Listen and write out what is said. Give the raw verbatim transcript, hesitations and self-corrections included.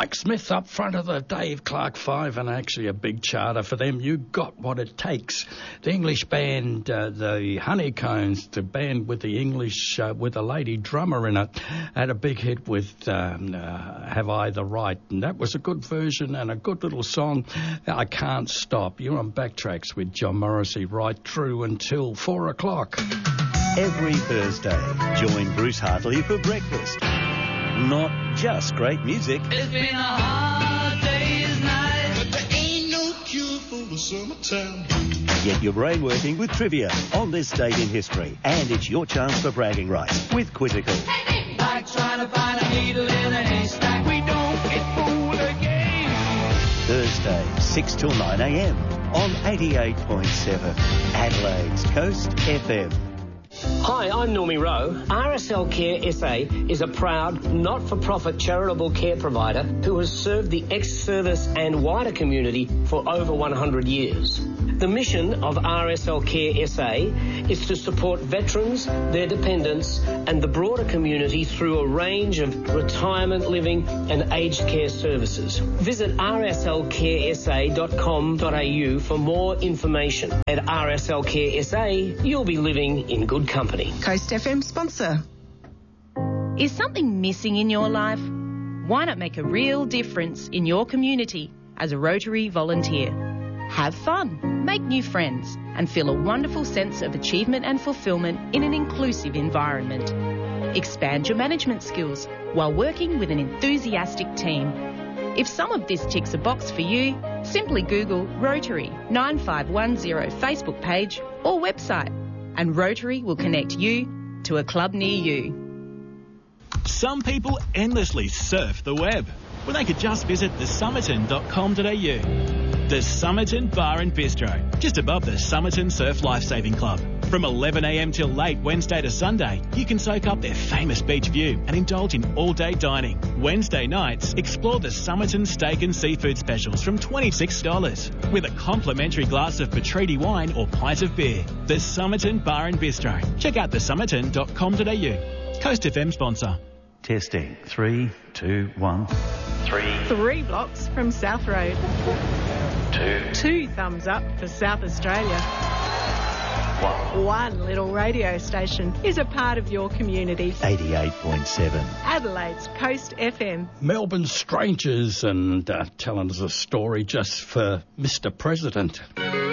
Mike Smith up front of the Dave Clark Five, and actually a big charter for them. You Got What It Takes. The English band, uh, the Honeycombs, the band with the English, uh, with a lady drummer in it, had a big hit with um, uh, Have I the Right? And that was a good version and a good little song. I Can't Stop. You're on Backtracks with John Morrissey right through until four o'clock. Every Thursday, join Bruce Hartley for breakfast. Not just great music. It's been a hard day's night, but there ain't no cure for the summertime. Get your brain working with trivia on this date in history. And it's your chance for bragging rights with Quizzical. like trying to find a needle in a haystack. We don't get fooled again. Thursday, six till nine a m on eighty-eight point seven Adelaide's Coast F M. Hi, I'm Normie Rowe. R S L Care S A is a proud, not-for-profit charitable care provider who has served the ex-service and wider community for over one hundred years. The mission of R S L Care S A is to support veterans, their dependents and the broader community through a range of retirement living and aged care services. Visit r s l care s a dot com dot a u for more information. At R S L Care S A, you'll be living in good company. Coast F M sponsor. Is something missing in your life? Why not make a real difference in your community as a Rotary volunteer? Have fun, make new friends, and feel a wonderful sense of achievement and fulfilment in an inclusive environment. Expand your management skills while working with an enthusiastic team. If some of this ticks a box for you, simply Google Rotary nine five one zero Facebook page or website, and Rotary will connect you to a club near you. Some people endlessly surf the web when they could just visit the somerton dot com dot a u. The Somerton Bar and Bistro, just above the Somerton Surf Lifesaving Club. From eleven a m till late Wednesday to Sunday, you can soak up their famous beach view and indulge in all-day dining. Wednesday nights, explore the Somerton Steak and Seafood Specials from twenty-six dollars with a complimentary glass of Petriti wine or pint of beer. The Somerton Bar and Bistro. Check out the somerton dot com dot a u. Coast F M sponsor. Testing. Three, two, one. Three. Three blocks from South Road. Two. Two thumbs up for South Australia. One. One little radio station is a part of your community. eighty-eight point seven. Adelaide's Coast F M. Melbourne Strangers, and uh, telling us a story just for Mister President.